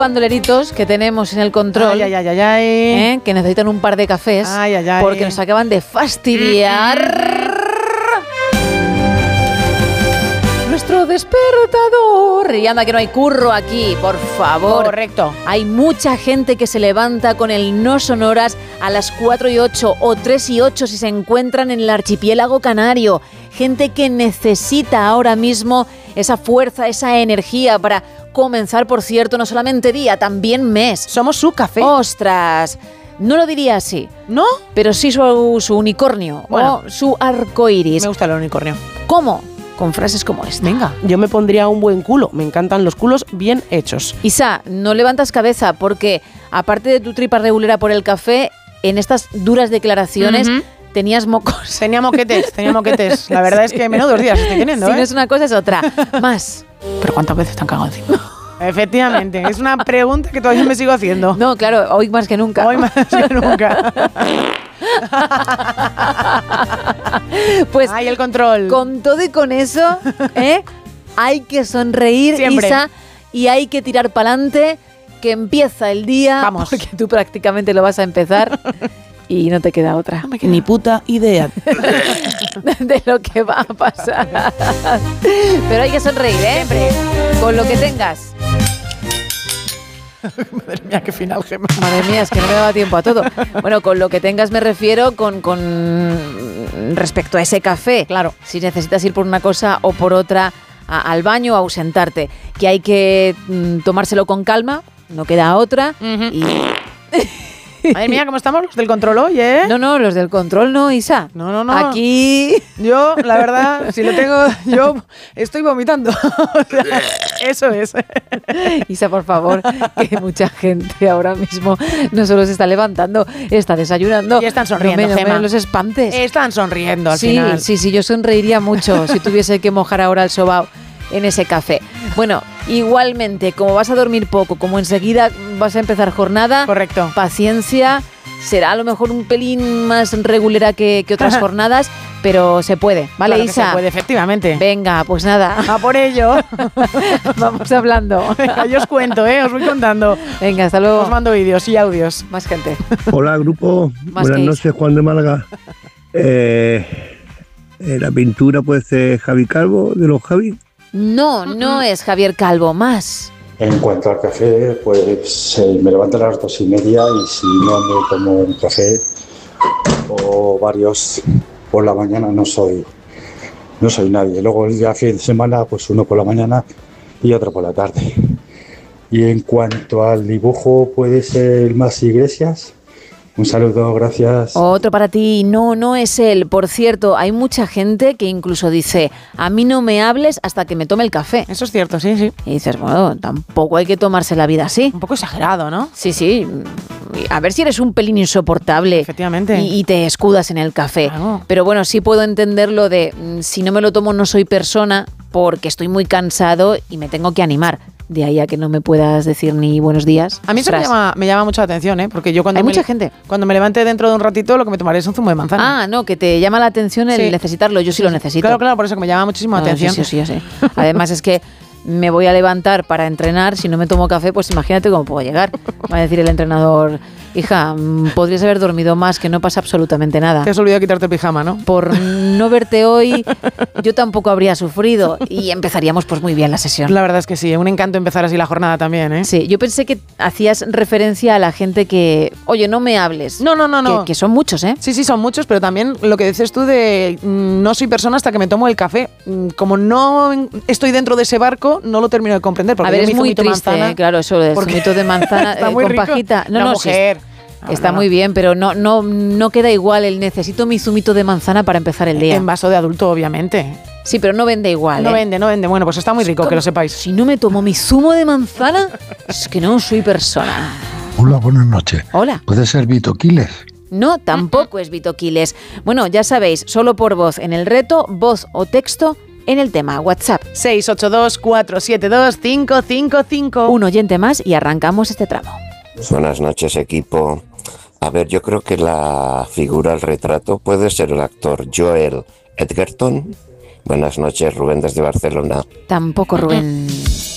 bandoleritos que tenemos en el control, que necesitan un par de cafés, porque nos acaban de fastidiar nuestro despertador. Y anda que no hay curro aquí, por favor. Correcto. Hay mucha gente que se levanta con el no sonoras a las 4:08 o 3:08 si se encuentran en el archipiélago canario. Gente que necesita ahora mismo esa fuerza, esa energía para comenzar, por cierto, no solamente día, también mes. Somos su café. ¡Ostras! No lo diría así. ¿No? Pero sí su unicornio, bueno, o su arcoiris. Me gusta el unicornio. ¿Cómo? Con frases como esta. Venga, yo me pondría un buen culo. Me encantan los culos bien hechos. Isa, no levantas cabeza porque, aparte de tu tripa regulera por el café, en estas duras declaraciones tenías mocos. Tenía moquetes. La verdad es que menudos días estoy teniendo, Si no es una cosa, es otra. Más. ¿Pero cuántas veces te han cagado encima? Efectivamente, es una pregunta que todavía me sigo haciendo. No, claro, hoy más que nunca. Hoy más que nunca. Pues ay, el control. Con todo y con eso, hay que sonreír, siempre. Isa, y hay que tirar para adelante, que empieza el día. Vamos. Porque tú prácticamente lo vas a empezar y no te queda otra. No me queda ni puta idea de lo que va a pasar. Pero hay que sonreír, siempre, con lo que tengas. Madre mía, qué final, Gemma. Madre mía, es que no me daba tiempo a todo. Bueno, con lo que tengas me refiero con respecto a ese café. Claro. Si necesitas ir por una cosa o por otra al baño o ausentarte, que hay que tomárselo con calma, no queda otra. Y... Madre mía, ¿cómo estamos los del control hoy, eh? No, los del control no, Isa. No. Aquí... Yo, la verdad, si lo tengo, yo estoy vomitando. O sea, eso es. Isa, por favor, que mucha gente ahora mismo no solo se está levantando, está desayunando. Y están sonriendo, no Gemma. me los espantes. Están sonriendo al final. Sí, yo sonreiría mucho si tuviese que mojar ahora el sobao en ese café. Bueno, igualmente, como vas a dormir poco, como enseguida vas a empezar jornada, correcto, paciencia, será a lo mejor un pelín más regulera que otras jornadas, pero se puede, ¿vale, claro, Isa? Se puede, efectivamente. Venga, pues nada. A por ello. Vamos hablando. Venga, yo os cuento, os voy contando. Venga, hasta luego. Os mando vídeos y audios. Más gente. Hola, grupo. Más buenas noches, Juan de Málaga. La pintura puede ser Javi Calvo, de los Javi. No es Javier Calvo, más. En cuanto al café, pues me levanto a las 2:30 y si no me tomo un café o varios por la mañana no soy nadie. Luego el día fin de semana, pues uno por la mañana y otro por la tarde. Y en cuanto al dibujo, puede ser más Iglesias. Un saludo, gracias. Otro para ti. No es él. Por cierto, hay mucha gente que incluso dice, a mí no me hables hasta que me tome el café. Eso es cierto, sí. Y dices, bueno, tampoco hay que tomarse la vida así. Un poco exagerado, ¿no? Sí. A ver si eres un pelín insoportable. Efectivamente. Y te escudas en el café. Claro. Pero bueno, sí puedo entender lo de, si no me lo tomo no soy persona, porque estoy muy cansado y me tengo que animar. De ahí a que no me puedas decir ni buenos días. A mí eso me llama mucho la atención, porque yo hay mucha gente. Cuando me levante dentro de un ratito, lo que me tomaré es un zumo de manzana. Ah, no, que te llama la atención el necesitarlo. Yo sí lo necesito. Claro, por eso que me llama muchísimo la atención. Sí. Además es que me voy a levantar para entrenar. Si no me tomo café, pues imagínate cómo puedo llegar. Va a decir el entrenador, hija, podrías haber dormido más, que no pasa absolutamente nada. Te has olvidado quitarte el pijama, ¿no? Por no verte hoy, yo tampoco habría sufrido y empezaríamos pues muy bien la sesión. La verdad es que sí, un encanto empezar así la jornada también, ¿eh? Sí, yo pensé que hacías referencia a la gente que, oye, no me hables. No. Que son muchos, ¿eh? Sí, son muchos, pero también lo que dices tú de no soy persona hasta que me tomo el café. Como no estoy dentro de ese barco, no lo termino de comprender. Porque a ver, es muy triste, manzana, claro, eso de zumito de manzana con rico. Pajita. No, mujer. Sí, está muy bien, pero no queda igual el necesito mi zumito de manzana para empezar el día. En vaso de adulto, obviamente. Sí, pero no vende igual. No vende. Bueno, pues está muy rico, que lo sepáis. Si no me tomo mi zumo de manzana, es que no soy persona. Hola, buenas noches. Hola. ¿Puede ser Vito Quiles? No, tampoco es Vito Quiles. Bueno, ya sabéis, solo por voz en el reto, voz o texto en el tema. WhatsApp 682-472-555. Un oyente más y arrancamos este tramo. Buenas noches, equipo. A ver, yo creo que la figura, el retrato, puede ser el actor Joel Edgerton. Buenas noches, Rubén desde Barcelona. Tampoco, Rubén.